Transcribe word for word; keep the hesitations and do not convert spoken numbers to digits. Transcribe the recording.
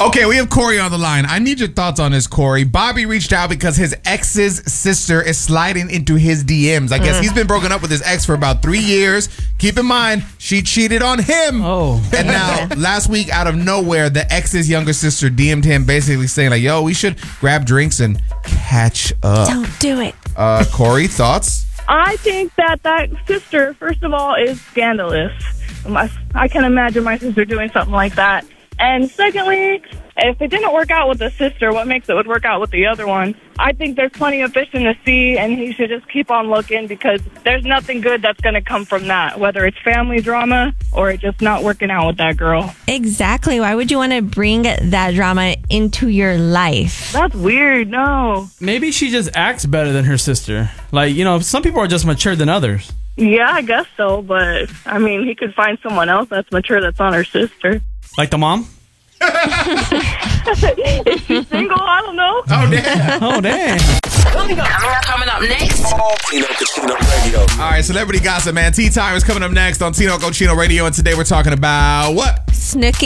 Okay, we have Corey on the line. I need your thoughts on this, Corey. Bobby reached out because his ex's sister is sliding into his D Ms. I guess mm. he's been broken up with his ex for about three years. Keep in mind, she cheated on him. Oh. And now, last week, out of nowhere, the ex's younger sister D M'd him basically saying, like, yo, we should grab drinks and catch up. Don't do it. Uh, Corey, thoughts? I think that that sister, first of all, is scandalous. My, I can imagine my sister doing something like that. And secondly, if it didn't work out with the sister, what makes it would work out with the other one? I think there's plenty of fish in the sea, and he should just keep on looking because there's nothing good that's going to come from that, whether it's family drama or it just not working out with that girl. Exactly. Why would you want to bring that drama into your life? That's weird. No. Maybe she just acts better than her sister. Like, you know, some people are just mature than others. Yeah, I guess so, but, I mean, he could find someone else that's mature that's not her sister. Like the mom? Is she single? I don't know. Oh, damn. Oh, damn. Coming up, coming up next. Tino Cochino Radio. All right, celebrity gossip, man. Tea time is coming up next on Tino Cochino Radio, and today we're talking about what? Snooki.